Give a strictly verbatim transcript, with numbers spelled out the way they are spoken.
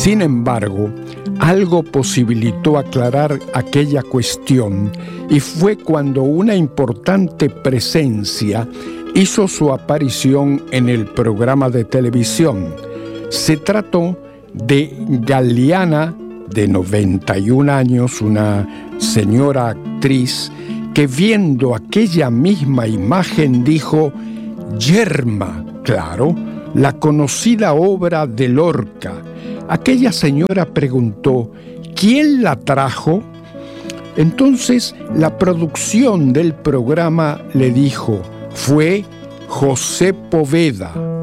Sin embargo, algo posibilitó aclarar aquella cuestión y fue cuando una importante presencia hizo su aparición en el programa de televisión. Se trató de Galiana, de noventa y un años, una señora actriz, que viendo aquella misma imagen dijo: «Yerma, claro, la conocida obra de Lorca». Aquella señora preguntó: «¿Quién la trajo?». Entonces la producción del programa le dijo: «Fue José Poveda».